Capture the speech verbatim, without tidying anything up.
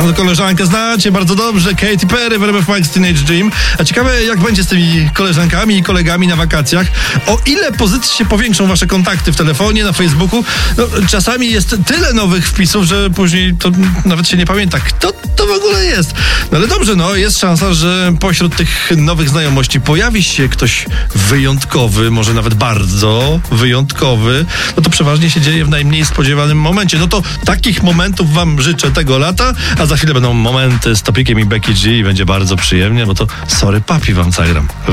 Tę koleżankę znacie bardzo dobrze, Katy Perry w R M F Max Teenage Dream. A ciekawe, jak będzie z tymi koleżankami i kolegami na wakacjach. O ile pozycji się powiększą wasze kontakty w telefonie, na Facebooku. No, czasami jest tyle nowych wpisów, że później to nawet się nie pamięta, kto to w ogóle jest. No ale dobrze, no jest szansa, że pośród tych nowych znajomości pojawi się ktoś wyjątkowy, może nawet bardzo wyjątkowy. No to przeważnie się dzieje w najmniej spodziewanym momencie. No to takich momentów wam życzę tego lata, a za chwilę będą momenty z Topikiem i Becky G i będzie bardzo przyjemnie, bo to Sorry Papi wam zagram.